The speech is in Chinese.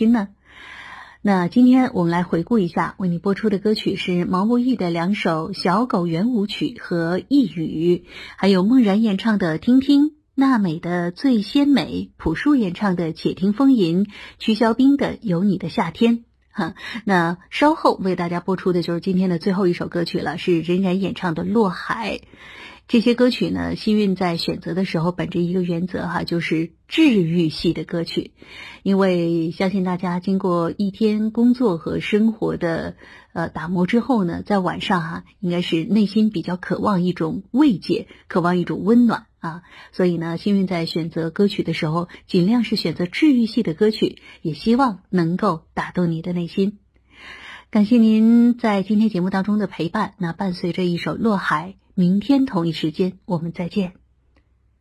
心呢？那今天我们来回顾一下，为你播出的歌曲是毛不易的2首《小狗圆舞曲》和《一语》，还有孟然演唱的《听听》，娜美的《最鲜美》，朴树演唱的《且听风吟》，曲小冰的《有你的夏天》。那稍后为大家播出的就是今天的最后一首歌曲了，是任然演唱的《落海》。这些歌曲呢，幸运在选择的时候本着一个原则就是治愈系的歌曲，因为相信大家经过一天工作和生活的打磨之后呢，在晚上应该是内心比较渴望一种慰藉，渴望一种温暖所以呢，幸运在选择歌曲的时候尽量是选择治愈系的歌曲，也希望能够打动你的内心。感谢您在今天节目当中的陪伴，那伴随着一首《落海》，明天同一时间我们再见。